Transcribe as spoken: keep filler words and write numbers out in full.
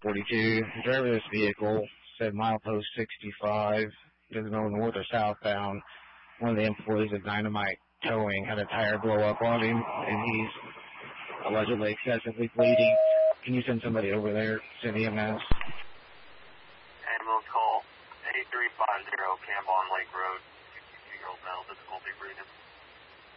forty-two. The driver of this vehicle said milepost sixty-five, doesn't know north or southbound. One of the employees of Dynamite Towing had a tire blow up on him, and he's allegedly excessively bleeding. Can you send somebody over there, send E M S? Ambulance call eight three five zero, Cambon Lake Road. sixty-two-year-old male, difficulty breathing.